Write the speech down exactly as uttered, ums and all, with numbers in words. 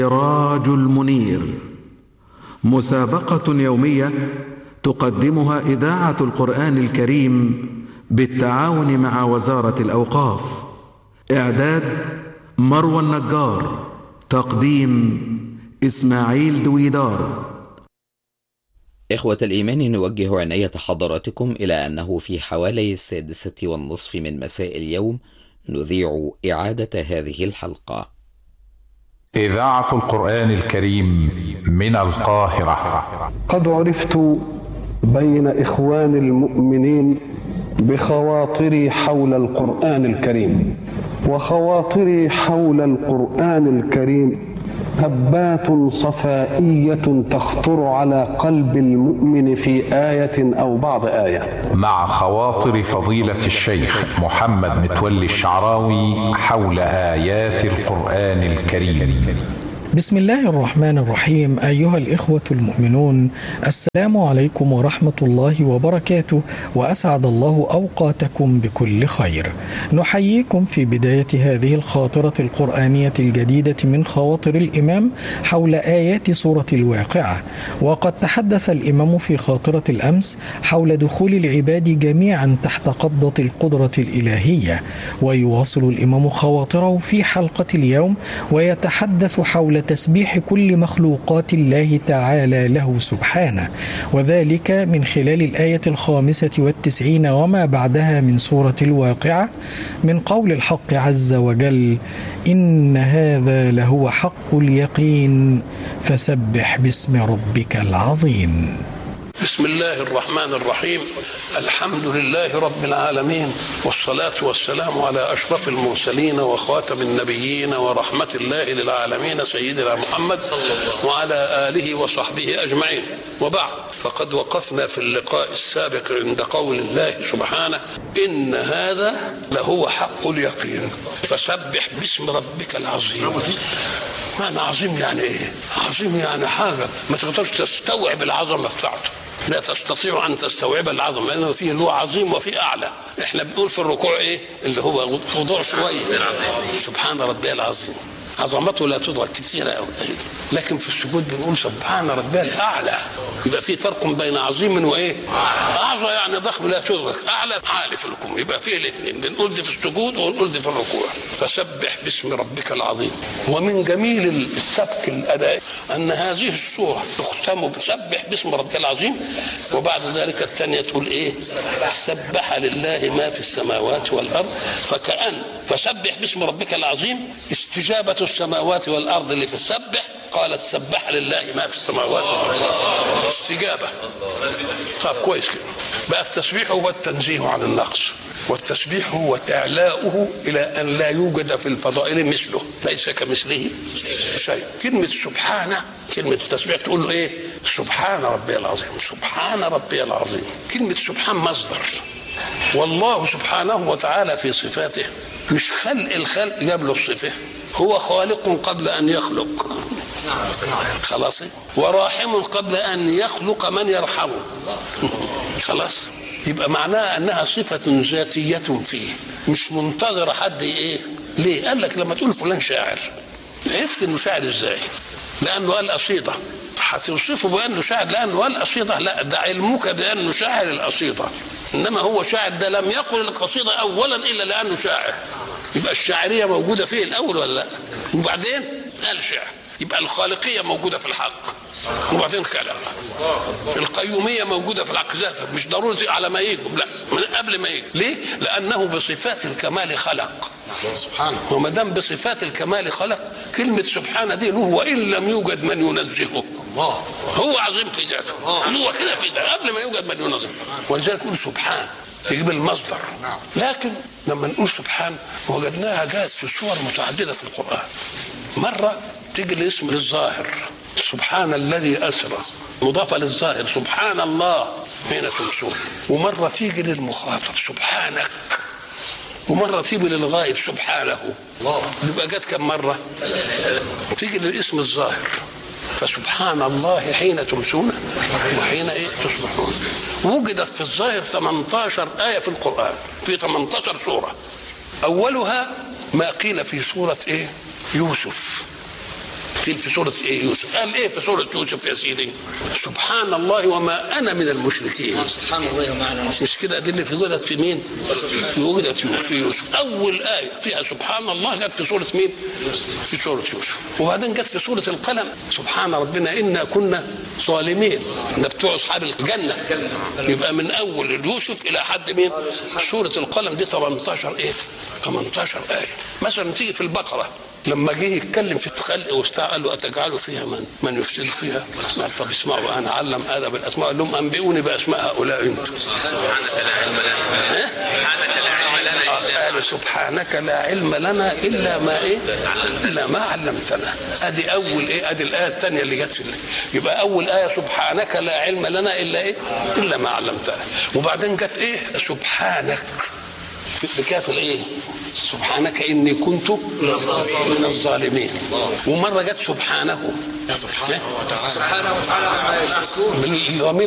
السراج المنير، مسابقة يومية تقدمها إذاعة القرآن الكريم بالتعاون مع وزارة الأوقاف. إعداد مروى النجار، تقديم إسماعيل دويدار. إخوة الإيمان، نوجه عناية حضراتكم إلى أنه في حوالي السادسة والنصف من مساء اليوم نذيع إعادة هذه الحلقة. إذاعة القرآن الكريم من القاهرة. قد عرفت بين إخوان المؤمنين بخواطري حول القرآن الكريم، وخواطري حول القرآن الكريم هبات صفائية تخطر على قلب المؤمن في آية أو بعض آية، مع خواطر فضيلة الشيخ محمد متولي الشعراوي حول آيات القرآن الكريم. بسم الله الرحمن الرحيم. أيها الإخوة المؤمنون، السلام عليكم ورحمة الله وبركاته، وأسعد الله أوقاتكم بكل خير. نحييكم في بداية هذه الخاطرة القرآنية الجديدة من خواطر الإمام حول آيات سورة الواقعة. وقد تحدث الإمام في خاطرة الأمس حول دخول العباد جميعا تحت قبضة القدرة الإلهية، ويواصل الإمام خواطره في حلقة اليوم ويتحدث حول تسبيح كل مخلوقات الله تعالى له سبحانه، وذلك من خلال الآية الخامسة والتسعين وما بعدها من سورة الواقعة، من قول الحق عز وجل: إن هذا لهو حق اليقين فسبح باسم ربك العظيم. بسم الله الرحمن الرحيم. الحمد لله رب العالمين، والصلاة والسلام على أشرف المرسلين وخاتم النبيين ورحمة الله للعالمين سيدنا محمد وعلى آله وصحبه أجمعين، وبعد. فقد وقفنا في اللقاء السابق عند قول الله سبحانه: إن هذا لهو حق اليقين فسبح باسم ربك العظيم. معنى عظيم يعني إيه؟ عظيم يعني حاجة ما تقدرش تستوعب العظمة بتاعته، لا تستطيع أن تستوعب العظمة، لأنه فيه له عظيم وفيه أعلى. إحنا بنقول في الركوع إيه؟ اللي هو خضوع شوية، سبحان ربي العظيم، عظمته لا تدرك كثيرة أوي. لكن في السجود بنقول سبحان ربي الأعلى. يبقى في فرق بين عظيم وإيه؟ أعظم يعني ضخم لا تدرك، أعلى عالي في الكم. يبقى فيه الاثنين، بنقول دي في السجود ونقول دي في الركوع. فسبح باسم ربك العظيم. ومن جميل السبك الأداء أن هذه السورة تختم بسبح باسم ربك العظيم، وبعد ذلك الثانية تقول إيه؟ سبح لله ما في السماوات والأرض. فكأن فسبح باسم ربك العظيم استجابة السماوات والأرض اللي في السبح، قالت سبح لله ما في السماوات والأرض، استجابة. طب كويس كده. بقى التسبيح هو التنزيه عن النقص، والتسبيح هو إعلاؤه إلى أن لا يوجد في الفضائل مثله، ليس كمثله شيء. كلمة سبحانه، كلمة التسبيح تقول له إيه؟ سبحان ربي العظيم، سبحان ربي العظيم. كلمة سبحان مصدر، والله سبحانه وتعالى في صفاته مش خلق الخلق جاب له الصفة، هو خالق قبل أن يخلق، خلاص، وراحم قبل أن يخلق من يرحمه، خلاص. يبقى معناها أنها صفة ذاتية فيه، مش منتظرة حد إيه. ليه؟ قال لك لما تقول فلان شاعر، عرفت إنه شاعر إزاي؟ لأنه قال قصيدة، هتوصفه بأنه شاعر لأنه قال قصيدة؟ لا، ده علمك بأنه شاعر القصيدة، إنما هو شاعر ده لم يقل القصيدة أولا إلا لأنه شاعر. يبقى الشاعرية موجودة فيه الأول ولا لا؟ وبعدين قال شعر. يبقى الخالقية موجودة في الحق وبعدين خلق. القيومية موجودة في الحق ذاته، مش ضروري على ما يجب، لا، من قبل ما يجب. ليه؟ لأنه بصفات الكمال خلق، وما دام بصفات الكمال خلق، كلمة سبحانه دي له وإن لم يوجد من ينزهه، هو عظيم في ذاته، هو كده في ذاته قبل ما يوجد من ينزهه، ولذلك نقول سبحان يجيب المصدر. لكن لما نقول سبحان وجدناها جاءت في صور متعددة في القرآن. مرة تيجي الاسم للظاهر، سبحان الذي أسرى، مضافة للظاهر، سبحان الله حين تمسون. ومرة تيجي للمخاطب سبحانك، ومرة تيجي للغائب سبحانه. يبقى جت كم مرة؟ تيجي للاسم الظاهر، فسبحان الله حين تمسون وحين ايه تصبحون. وجدت في الظاهر ثمانية عشر آية في القرآن، في ثمانية عشر سورة. أولها ما قيل في سورة ايه؟ يوسف، في في سورة إيه يوسف. قال إيه في سورة يوسف يا سيدي؟ سبحان الله وما أنا من المشركين. سبحان الله وما أنا مش كده؟ دي اللي في وجدت في مين؟ في وجدت في يوسف. أول آية فيها سبحان الله جت في سورة مين؟ في سورة يوسف. وبعدين جت في سورة القلم سبحان ربنا إنا كنا ظالمين، ده بتوع أصحاب الجنة. يبقى من أول يوسف إلى حد مين؟ سورة القلم دي ثمانية عشر إيه؟ ثمانية عشر آية. مثلا تيجي في البقرة لما جه يتكلم في الخلق وبتاع قال له أتجعلوا فيها من من يفسد فيها؟ قال طب اسمعوا أنا علم آدم الأسماء، قال لهم أنبئوني بأسماء هؤلاء أنتم. سبحانك لا علم لنا قالوا سبحانك لا علم لنا إلا ما إيه؟ إلا ما علمتنا. أدي أول إيه؟ أدي الآية الثانية اللي جت في اللي. يبقى أول آية سبحانك لا علم لنا إلا إيه؟ إلا ما علمتنا. وبعدين جت إيه؟ سبحانك بكاف الايه؟ سبحانك اني كنت من الظالمين. ومره جت سبحانه سبحانه وتعالى بالضمير